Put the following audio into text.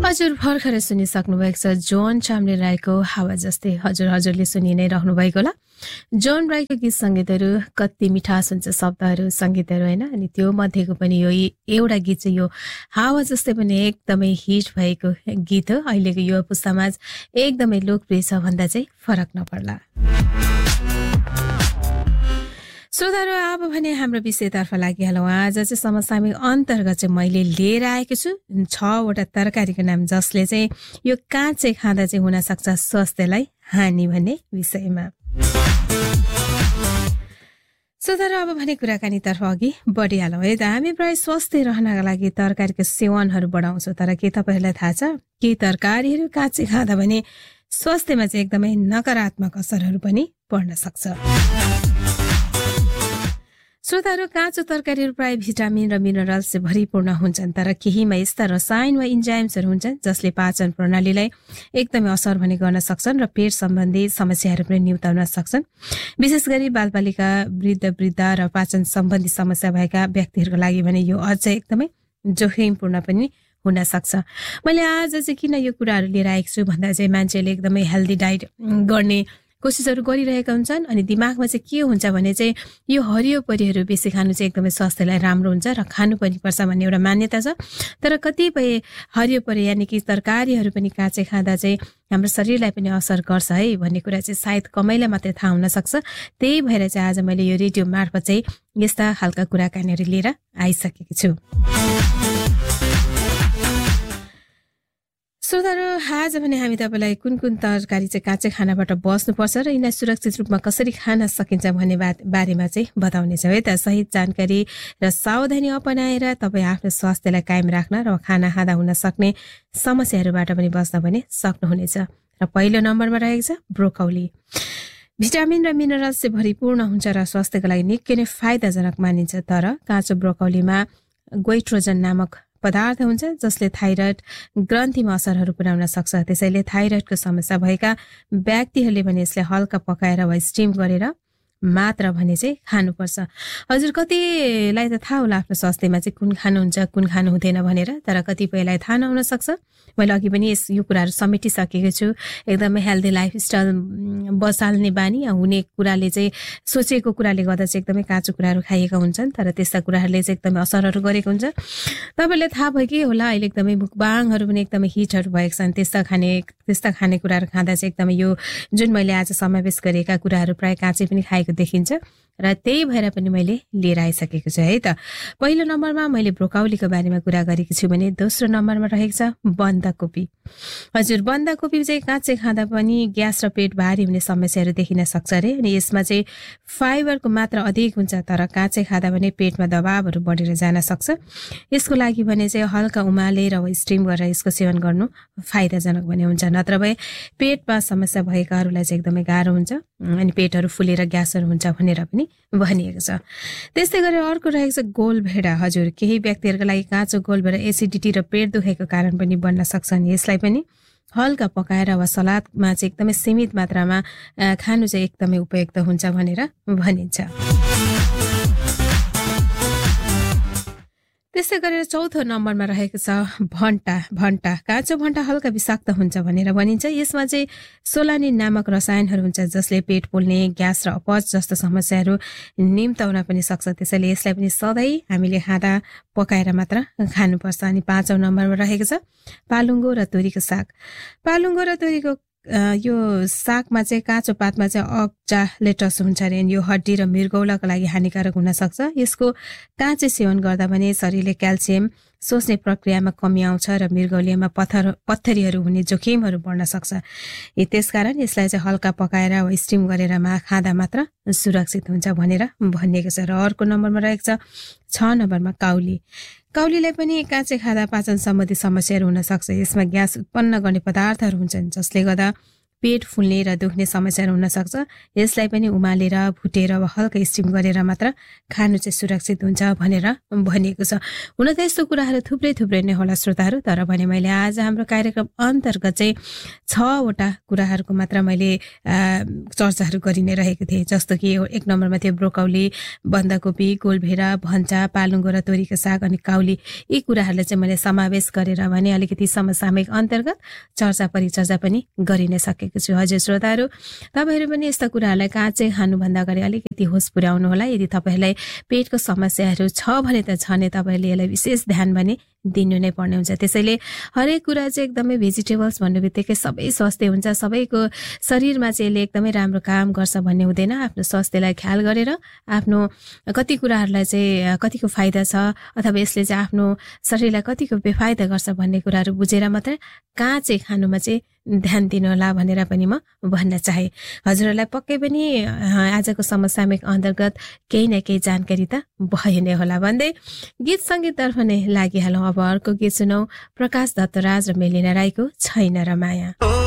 हजुर भर्खरै सुनिसक्नु भएको छ जोन चाम्रे राईको हावा जस्तै। हजुरले सुनि नै रहनु भएको होला। जोन राईको गीत सङ्गीतहरू कति मिठास हुन्छ, शब्दहरू सङ्गीतहरू होइन। अनि त्यो मध्येको पनि यो एउटा गीत चाहिँ यो हावा जस्तै पनि एकदमै हिट भएको गीत हो। अहिलेको युवा पुस्तामा एकदमै लोकप्रिय छ भन्दा चाहिँ फरक नपर्ला। श्रोताहरू, अब भने हाम्रो विषयतर्फ लागिहालौँ। आज चाहिँ समसामयिक अन्तर्गत चाहिँ मैले लिएर आएको छु 6वटा तरकारीको नाम, जसले चाहिँ यो काँचै खाँदा चाहिँ हुनसक्छ स्वास्थ्यलाई हानि भन्ने विषयमा। श्रोताहरू, अब भने कुराकानीतर्फ अघि बढिहालौँ है त। हामी प्रायः स्वस्थ रहनका लागि तरकारीको सेवनहरू बढाउँछौँ, तर के तपाईँहरूलाई थाहा छ केही तरकारीहरू काँचै खाँदा भने स्वास्थ्यमा चाहिँ एकदमै नकारात्मक असरहरू पनि पर्न सक्छ। श्रोताहरू, काँचो तरकारीहरू प्राय भिटामिन र मिनरल्सले भरिपूर्ण हुन्छन्, तर केहीमा यस्ता रसायन वा इन्जाइम्सहरू हुन्छन् जसले पाचन प्रणालीलाई एकदमै असर भने गर्न सक्छन् र पेट सम्बन्धी समस्याहरू पनि निम्त्याउन सक्छन्। विशेष गरी बालबालिका, वृद्ध र पाचन सम्बन्धी समस्या भएका व्यक्तिहरूको लागि भने यो अझै एकदमै जोखिमपूर्ण पनि हुन सक्छ। मैले आज चाहिँ किन यो कुराहरू लिएर आएको छु भन्दा चाहिँ मान्छेले एकदमै हेल्दी डाइट गर्ने कोसिसहरू गरिरहेका हुन्छन्। अनि दिमागमा चाहिँ के हुन्छ भने चाहिँ यो हरियो परिहरू बेसी खानु चाहिँ एकदमै स्वास्थ्यलाई राम्रो हुन्छ र खानु पनि पर्छ भन्ने एउटा मान्यता छ। तर कतिपय हरियो परि यानि कि तरकारीहरू पनि काँचै खाँदा चाहिँ हाम्रो शरीरलाई पनि असर गर्छ है भन्ने कुरा चाहिँ सायद कमैलाई मात्रै थाहा हुन सक्छ। त्यही भएर चाहिँ आज मैले यो रेडियो मार्फत चाहिँ यस्ता खालका कुराकानीहरू लिएर आइसकेको छु। श्रोताहरू, आज भने हामी तपाईँलाई कुन कुन तरकारी चाहिँ काँचै खानाबाट बस्नुपर्छ र यिनलाई सुरक्षित रूपमा कसरी खान सकिन्छ भन्ने बारेमा चाहिँ बताउनेछौँ है त। सही जानकारी र सावधानी अपनाएर तपाईँ आफ्नो स्वास्थ्यलाई कायम राख्न र खाना खाँदा हुन सक्ने समस्याहरूबाट पनि बस्न पनि सक्नुहुनेछ। र पहिलो नम्बरमा रहेको छ ब्रोकौली। भिटामिन र मिनरल्स चाहिँ भरिपूर्ण हुन्छ र स्वास्थ्यको लागि निकै नै फाइदाजनक मानिन्छ। तर काँचो ब्रोकौलीमा गोइट्रोजन नामक पदार्थ हुन्छ जसले थाइरोइड ग्रन्थीमा असरहरू पुर्याउन सक्छ। त्यसैले थाइरोइडको समस्या भएका व्यक्तिहरूले भने यसलाई हल्का पकाएर वा स्टिम गरेर मात्र भने चाहिँ खानुपर्छ। हजुर कतिलाई त थाहा होला आफ्नो स्वास्थ्यमा चाहिँ कुन खानुहुन्छ कुन खानु हुँदैन भनेर, तर कतिपयलाई थाहा नहुन सक्छ। मैले अघि पनि यो कुराहरू समेटिसकेको छु। एकदमै हेल्दी लाइफस्टाइल बसाल्ने बानी हुने कुराले चाहिँ सोचेको कुराले गर्दा चाहिँ एकदमै काँचो कुराहरू खाइएका हुन्छन्, तर त्यस्ता कुराहरूले चाहिँ एकदमै असरहरू गरेको हुन्छ। तपाईँलाई थाहा भयो कि होला अहिले एकदमै मुकबाङहरू पनि एकदमै हिटहरू भएको छन्। त्यस्ता खानेकुराहरू खाँदा चाहिँ एकदमै यो जुन मैले आज समावेश गरेका कुराहरू प्राय काँचै पनि खाएको देखिन्छ र त्यही भएर पनि मैले लिएर आइसकेको छु है त। पहिलो नम्बरमा मैले ब्रोकौलीको बारेमा कुरा गरेको छु भने दोस्रो नम्बरमा रहेको छ बन्दाकोपी। हजुर बन्दाकोपी चाहिँ काँचै खाँदा पनि ग्यास र पेट भारी हुने समस्याहरू देखिन सक्छ अरे। अनि यसमा चाहिँ फाइबरको मात्रा अधिक हुन्छ, तर काँचै खाँदा भने पेटमा दबावहरू बढेर जान सक्छ। यसको लागि भने चाहिँ हल्का उमालेर वा स्टिम गरेर यसको सेवन गर्नु फाइदाजनक भने हुन्छ। नत्र भए पेटमा समस्या भएकाहरूलाई चाहिँ एकदमै गाह्रो हुन्छ अनि पेटहरू फुलेर ग्यासहरू हुन्छ भनेर पनि भनिएको छ। त्यस्तै गरेर अर्को रहेको छ गोलभेडा। हजुर केही व्यक्तिहरूको लागि काँचो गोलभेडा एसिडिटी र पेट दुखेको कारण पनि बन्न सक्छन्। यसलाई पनि हल्का पकाएर वा सलादमा चाहिँ एकदमै सीमित मात्रामा खानु चाहिँ एकदमै उपयुक्त हुन्छ भनेर भनिन्छ। त्यस्तै गरेर चौथो नम्बरमा रहेको छ भन्टा। काँचो भन्टा हल्का विषाक्त हुन्छ भनेर भनिन्छ। यसमा चाहिँ सोलानिन नामक रसायनहरू हुन्छ जसले पेट पोल्ने, ग्यास र अपच जस्तो समस्याहरू निम्त्याउन पनि सक्छ। त्यसैले यसलाई पनि सधैँ हामीले खाँदा पकाएर मात्र खानुपर्छ। अनि 5औं नम्बरमा रहेको छ पालुङ्गो र तोरीको साग। पालुङ्गो र तोरीको यो सागमा चाहिँ काँचो पातमा चाहिँ अक्जालेटस हुन्छ अरे। यो हड्डी र मृगौलाको लागि हानिकारक हुन सक्छ। यसको काँचै सेवन गर्दा भने शरीरले क्याल्सियम सोच्ने प्रक्रियामा कमी आउँछ र मृगौलीमा पत्थरीहरू हुने जोखिमहरू बढ्न सक्छ। त्यसकारण यसलाई चाहिँ हल्का पकाएर वा स्टिम गरेर खाँदा मात्र सुरक्षित हुन्छ भनेर भनिएको छ। र अर्को नम्बरमा रहेको छ 6 नम्बरमा काउली। काउलीलाई पनि काँचै खाँदा पाचन सम्बन्धी समस्याहरू हुन सक्छ। यसमा ग्यास उत्पन्न गर्ने पदार्थहरू हुन्छन् जसले गर्दा पेट फुल्ने र दुख्ने समस्याहरू हुन सक्छ। यसलाई पनि उमालेर भुटेर वा हल्का स्टिम गरेर मात्र खानु चाहिँ सुरक्षित हुन्छ भनेर भनिएको छ। हुन त यस्तो कुराहरू थुप्रै नै होला श्रोताहरू, तर भने मैले आज हाम्रो कार्यक्रम अन्तर्गत चाहिँ 6वटा कुराहरूको मात्र मैले चर्चाहरू गरि नै रहेको थिएँ। जस्तो कि 1 नम्बरमा थियो ब्रोकौली, बन्दाकोपी, गोलभेरा, भन्छ, पालुङ्गो र तोरीको साग अनि काउली। यी कुराहरूलाई चाहिँ मैले समावेश गरेर भने अलिकति समसामयिक अन्तर्गत चर्चा परिचर्चा पनि गरि नै सकेको छु। हजुर श्रोताहरू, तपाईँहरू पनि यस्ता कुराहरूलाई काँचै खानुभन्दा अगाडि अलिकति होस पुर्याउनु होला। यदि तपाईँहरूलाई पेटको समस्याहरू छ भने त छ नै, तपाईँहरूले यसलाई विशेष ध्यान भने दिनु नै पर्ने हुन्छ। त्यसैले हरेक कुरा चाहिँ एकदमै भेजिटेबल्स भन्ने बित्तिकै सबै स्वास्थ्य हुन्छ, सबैको शरीरमा चाहिँ यसले एकदमै राम्रो काम गर्छ भन्ने हुँदैन। आफ्नो स्वास्थ्यलाई ख्याल गरेर आफ्नो कति कुराहरूलाई चाहिँ कतिको फाइदा छ अथवा यसले चाहिँ आफ्नो शरीरलाई कतिको बेफाइदा गर्छ भन्ने कुराहरू बुझेर मात्रै काँचै खानुमा चाहिँ ध्यान दिनु होला भनेर पनि म भन्न चाहे। हजुरहरूलाई पक्कै पनि आजको समसामयिक अन्तर्गत केही न केही जानकारी त भयो नै होला भन्दै गीत सङ्गीततर्फ नै लागिहालौँ। अब अर्को गीत सुनौ, प्रकाश दत्तराज र मेलिना राईको छैन र माया।